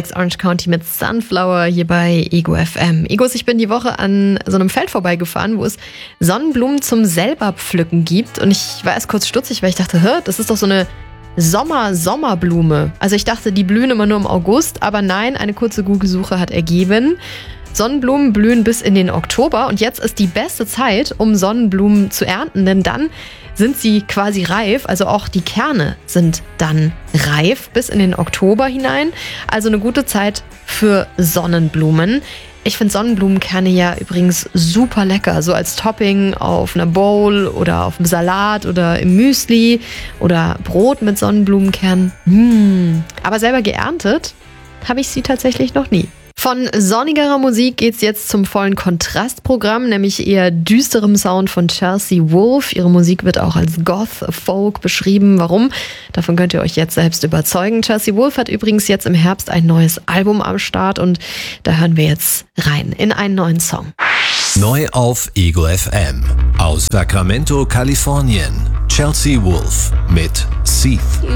Tracks Orange County mit Sunflower hier bei Ego FM. Egos, ich bin die Woche an so einem Feld vorbeigefahren, wo es Sonnenblumen zum selber pflücken gibt. Und ich war erst kurz stutzig, weil ich dachte, das ist doch so eine Sommerblume. Also ich dachte, die blühen immer nur im August, aber nein, eine kurze Google-Suche hat ergeben, Sonnenblumen blühen bis in den Oktober und jetzt ist die beste Zeit, um Sonnenblumen zu ernten, denn dann sind sie quasi reif, also auch die Kerne sind dann reif bis in den Oktober hinein, also eine gute Zeit für Sonnenblumen. Ich finde Sonnenblumenkerne ja übrigens super lecker, so als Topping auf einer Bowl oder auf einem Salat oder im Müsli oder Brot mit Sonnenblumenkernen. Aber selber geerntet habe ich sie tatsächlich noch nie. Von sonnigerer Musik geht's jetzt zum vollen Kontrastprogramm, nämlich eher düsterem Sound von Chelsea Wolfe. Ihre Musik wird auch als Goth-Folk beschrieben. Warum? Davon könnt ihr euch jetzt selbst überzeugen. Chelsea Wolfe hat übrigens jetzt im Herbst ein neues Album am Start und da hören wir jetzt rein in einen neuen Song. Neu auf Ego FM. Aus Sacramento, Kalifornien. Chelsea Wolfe mit Seath.